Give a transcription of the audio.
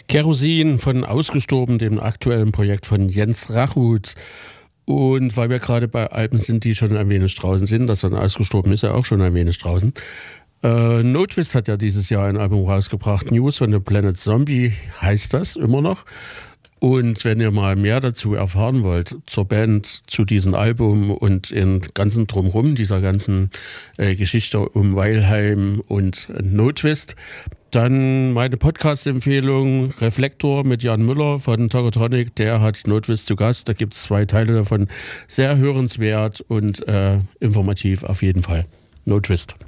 Kerosin von Ausgestorben, dem aktuellen Projekt von Jens Rachut. Und weil wir gerade bei Alben sind, die schon ein wenig draußen sind, das von Ausgestorben ist ja auch schon ein wenig draußen. Notwist hat ja dieses Jahr ein Album rausgebracht, News von the Planet Zombie heißt das immer noch. Und wenn ihr mal mehr dazu erfahren wollt, zur Band, zu diesem Album und im ganzen Drumherum, dieser ganzen Geschichte um Weilheim und Notwist, dann meine Podcast-Empfehlung Reflektor mit Jan Müller von Tokotronic, der hat Notwist zu Gast, da gibt es 2 Teile davon, sehr hörenswert und informativ auf jeden Fall. Notwist.